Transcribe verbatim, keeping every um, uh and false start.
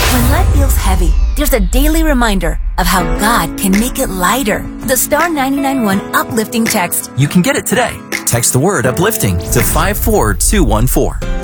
When life feels heavy, there's a daily reminder of how God can make it lighter. The Star nine nine one Uplifting Text. You can get it today. Text the word uplifting to five four two one four.